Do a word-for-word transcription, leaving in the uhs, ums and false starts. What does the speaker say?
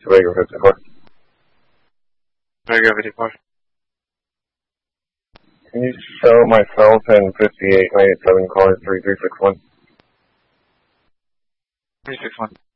Tobago fifty-four. Tobago fifty-four. Can you show myself and fifty-eight ninety-seven calling three three six one? three six one.